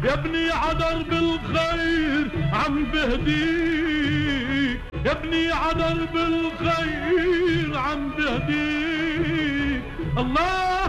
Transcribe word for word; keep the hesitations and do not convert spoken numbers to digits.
يا ابني عدر بالخير عم بهديك، يا ابني عدر بالخير عم بهديك. الله